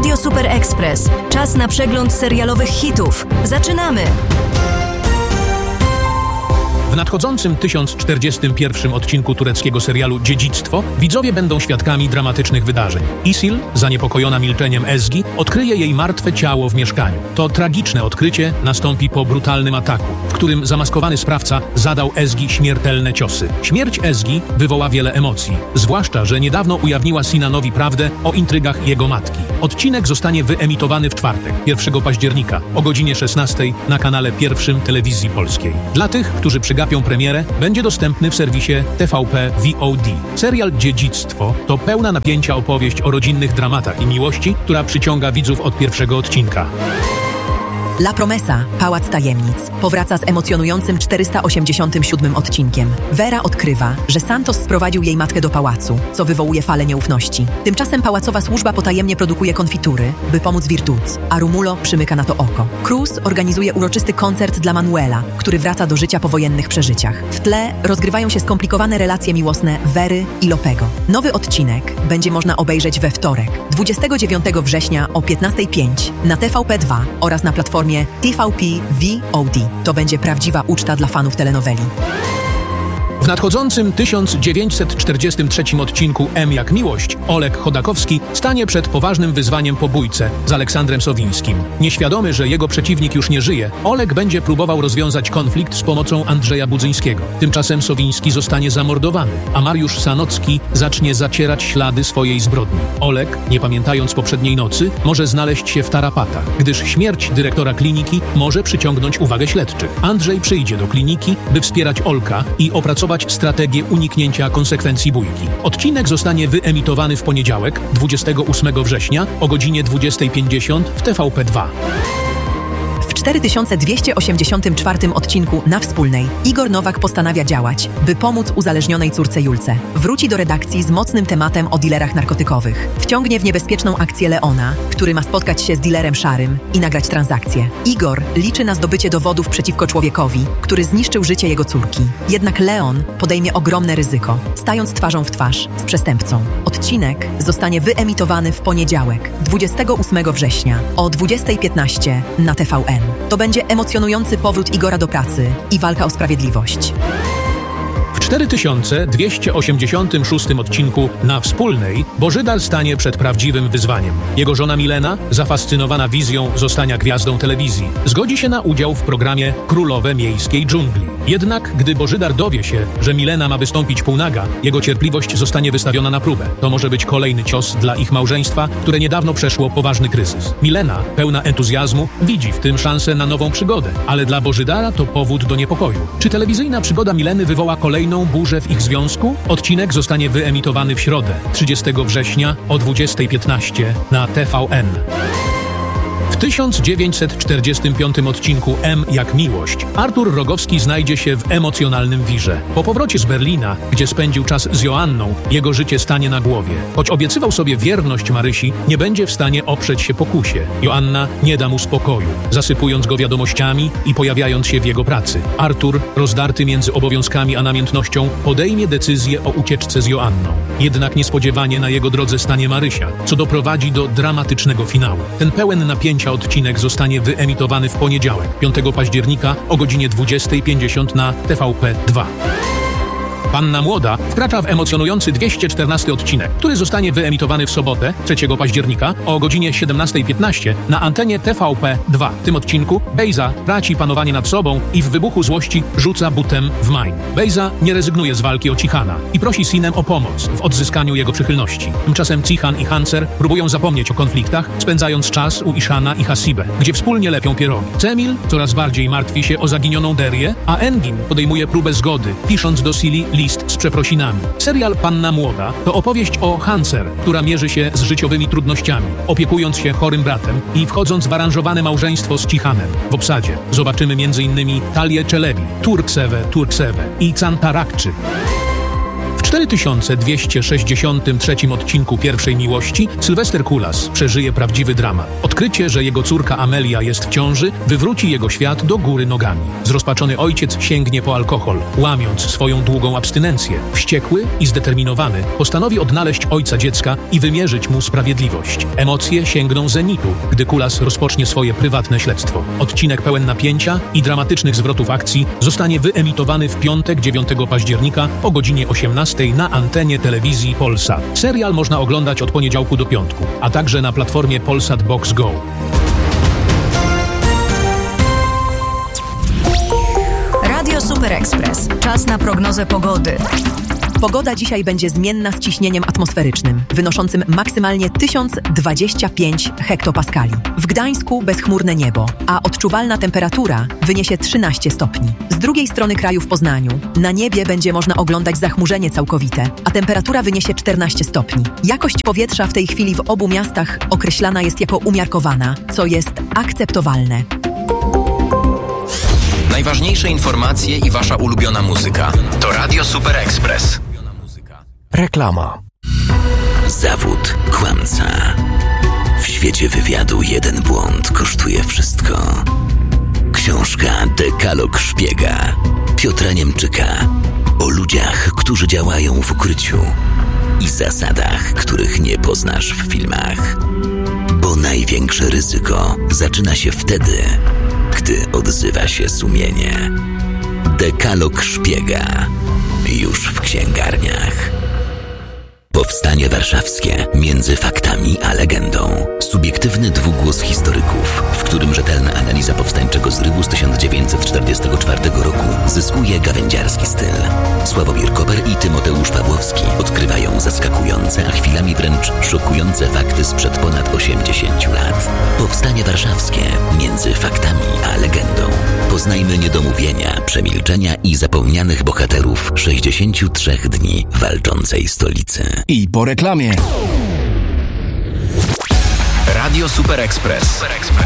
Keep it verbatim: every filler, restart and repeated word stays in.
Radio Super Express. Czas na przegląd serialowych hitów. Zaczynamy! W nadchodzącym tysiąc czterdziestym pierwszym odcinku tureckiego serialu Dziedzictwo widzowie będą świadkami dramatycznych wydarzeń. Isil, zaniepokojona milczeniem Ezgi, odkryje jej martwe ciało w mieszkaniu. To tragiczne odkrycie nastąpi po brutalnym ataku, w którym zamaskowany sprawca zadał Ezgi śmiertelne ciosy. Śmierć Ezgi wywoła wiele emocji, zwłaszcza że niedawno ujawniła Sinanowi prawdę o intrygach jego matki. Odcinek zostanie wyemitowany w czwartek, pierwszego października o godzinie szesnastej na kanale pierwszym Telewizji Polskiej. Dla tych, którzy przygapią premierę, będzie dostępny w serwisie T V P V O D. Serial Dziedzictwo to pełna napięcia opowieść o rodzinnych dramatach i miłości, która przyciąga widzów od pierwszego odcinka. La Promesa, Pałac Tajemnic, powraca z emocjonującym czterysta osiemdziesiątym siódmym odcinkiem. Vera odkrywa, że Santos sprowadził jej matkę do pałacu, co wywołuje falę nieufności. Tymczasem pałacowa służba potajemnie produkuje konfitury, by pomóc Virtuts, a Rumulo przymyka na to oko. Cruz organizuje uroczysty koncert dla Manuela, który wraca do życia po wojennych przeżyciach. W tle rozgrywają się skomplikowane relacje miłosne Very i Lopego. Nowy odcinek będzie można obejrzeć we wtorek, dwudziestego dziewiątego września o piętnasta pięć na T V P dwa oraz na platformie T V P V O D. To będzie prawdziwa uczta dla fanów telenoweli. W nadchodzącym tysiąc dziewięćset czterdziestym trzecim odcinku M jak Miłość Oleg Chodakowski stanie przed poważnym wyzwaniem po bójce z Aleksandrem Sowińskim. Nieświadomy, że jego przeciwnik już nie żyje, Oleg będzie próbował rozwiązać konflikt z pomocą Andrzeja Budzyńskiego. Tymczasem Sowiński zostanie zamordowany, a Mariusz Sanocki zacznie zacierać ślady swojej zbrodni. Oleg, nie pamiętając poprzedniej nocy, może znaleźć się w tarapatach, gdyż śmierć dyrektora kliniki może przyciągnąć uwagę śledczych. Andrzej przyjdzie do kliniki, by wspierać Olka i opracować strategię uniknięcia konsekwencji bójki. Odcinek zostanie wyemitowany w poniedziałek, dwudziestego ósmego września o godzinie dwudziestej pięćdziesiąt w T V P dwa. W cztery tysiące dwieście osiemdziesiątym czwartym odcinku Na Wspólnej Igor Nowak postanawia działać, by pomóc uzależnionej córce Julce. Wróci do redakcji z mocnym tematem o dealerach narkotykowych. Wciągnie w niebezpieczną akcję Leona, który ma spotkać się z dealerem szarym i nagrać transakcję. Igor liczy na zdobycie dowodów przeciwko człowiekowi, który zniszczył życie jego córki. Jednak Leon podejmie ogromne ryzyko, stając twarzą w twarz z przestępcą. Odcinek zostanie wyemitowany w poniedziałek, dwudziestego ósmego września o dwudziestej piętnaście na T V N. To będzie emocjonujący powrót Igora do pracy i walka o sprawiedliwość. W cztery tysiące dwieście osiemdziesiątym szóstym odcinku Na Wspólnej Bożydar stanie przed prawdziwym wyzwaniem. Jego żona Milena, zafascynowana wizją zostania gwiazdą telewizji, zgodzi się na udział w programie Królowe Miejskiej Dżungli. Jednak gdy Bożydar dowie się, że Milena ma wystąpić półnaga, jego cierpliwość zostanie wystawiona na próbę. To może być kolejny cios dla ich małżeństwa, które niedawno przeszło poważny kryzys. Milena, pełna entuzjazmu, widzi w tym szansę na nową przygodę, ale dla Bożydara to powód do niepokoju. Czy telewizyjna przygoda Mileny wywoła kolejną burzę w ich związku? Odcinek zostanie wyemitowany w środę, trzydziestego września o dwudziestej piętnaście na T V N. W tysiąc dziewięćset czterdziestym piątym odcinku M jak Miłość Artur Rogowski znajdzie się w emocjonalnym wirze. Po powrocie z Berlina, gdzie spędził czas z Joanną, jego życie stanie na głowie. Choć obiecywał sobie wierność Marysi, nie będzie w stanie oprzeć się pokusie. Joanna nie da mu spokoju, zasypując go wiadomościami i pojawiając się w jego pracy. Artur, rozdarty między obowiązkami a namiętnością, podejmie decyzję o ucieczce z Joanną. Jednak niespodziewanie na jego drodze stanie Marysia, co doprowadzi do dramatycznego finału. Ten pełen napięcia odcinek zostanie wyemitowany w poniedziałek, piątego października o godzinie dwudziestej pięćdziesiąt na T V P dwa. Panna Młoda wkracza w emocjonujący dwieście czternasty odcinek, który zostanie wyemitowany w sobotę, trzeciego października o godzinie siedemnastej piętnaście na antenie T V P dwa. W tym odcinku Bejza traci panowanie nad sobą i w wybuchu złości rzuca butem w Main. Bejza nie rezygnuje z walki o Cichana i prosi Sinem o pomoc w odzyskaniu jego przychylności. Tymczasem Cichan i Hancer próbują zapomnieć o konfliktach, spędzając czas u Ishana i Hasibę, gdzie wspólnie lepią pierogi. Cemil coraz bardziej martwi się o zaginioną Derię, a Engin podejmuje próbę zgody, pisząc do Sili list z przeprosinami. Serial Panna Młoda to opowieść o Hancer, która mierzy się z życiowymi trudnościami, opiekując się chorym bratem i wchodząc w aranżowane małżeństwo z Cichanem. W obsadzie zobaczymy między innymi Talię Czelebi, Turksewę Turksewę i Cantarakczy. W cztery tysiące dwieście sześćdziesiątym trzecim odcinku Pierwszej Miłości Sylwester Kulas przeżyje prawdziwy dramat. Odkrycie, że jego córka Amelia jest w ciąży, wywróci jego świat do góry nogami. Zrozpaczony ojciec sięgnie po alkohol, łamiąc swoją długą abstynencję. Wściekły i zdeterminowany postanowi odnaleźć ojca dziecka i wymierzyć mu sprawiedliwość. Emocje sięgną zenitu, gdy Kulas rozpocznie swoje prywatne śledztwo. Odcinek pełen napięcia i dramatycznych zwrotów akcji zostanie wyemitowany w piątek dziewiątego października o godzinie osiemnastej na antenie telewizji Polsat. Serial można oglądać od poniedziałku do piątku, a także na platformie Polsat Box Go. Radio Super Express. Czas na prognozę pogody. Pogoda dzisiaj będzie zmienna z ciśnieniem atmosferycznym, wynoszącym maksymalnie tysiąc dwadzieścia pięć hektopaskali. W Gdańsku bezchmurne niebo, a odczuwalna temperatura wyniesie trzynaście stopni. Z drugiej strony kraju w Poznaniu na niebie będzie można oglądać zachmurzenie całkowite, a temperatura wyniesie czternaście stopni. Jakość powietrza w tej chwili w obu miastach określana jest jako umiarkowana, co jest akceptowalne. Najważniejsze informacje i wasza ulubiona muzyka to Radio Super Express. Reklama. Zawód kłamca. W świecie wywiadu jeden błąd kosztuje wszystko. Książka Dekalog Szpiega Piotra Niemczyka o ludziach, którzy działają w ukryciu i zasadach, których nie poznasz w filmach. Bo największe ryzyko zaczyna się wtedy, gdy odzywa się sumienie. Dekalog Szpiega. Już w księgarniach. Powstanie warszawskie między faktami a legendą. Subiektywny dwugłos historyków, w którym rzetelna analiza powstańczego zrywu z tysiąc dziewięćset czterdziestego czwartego roku zyskuje gawędziarski styl. Sławomir Koper i Tymoteusz Pawłowski odkrywają zaskakujące, a chwilami wręcz szokujące fakty sprzed ponad osiemdziesięciu lat. Powstanie warszawskie między faktami a legendą. Poznajmy niedomówienia, przemilczenia i zapomnianych bohaterów sześćdziesięciu trzech dni walczącej stolicy. I po reklamie. Radio Super Express.